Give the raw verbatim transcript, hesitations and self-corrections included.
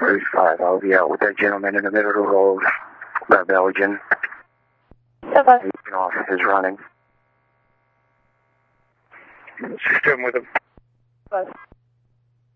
thirty-five. I'll be out with that gentleman in the middle of the road, the Belgian. Okay. Taking off his running. System with him. Bye.